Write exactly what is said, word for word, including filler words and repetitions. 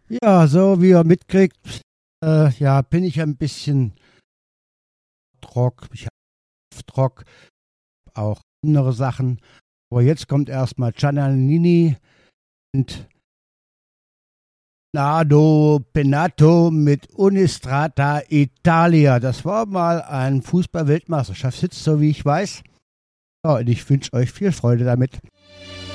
Ja, so wie ihr mitkriegt, äh, ja, bin ich ein bisschen trock. Ich habe trock, auch andere Sachen. Aber jetzt kommt erstmal Giannini und Nado Penato mit Unistrata Italia. Das war mal ein Fußball-Weltmeisterschaftshit, so wie ich weiß. Ja, und ich wünsche euch viel Freude damit.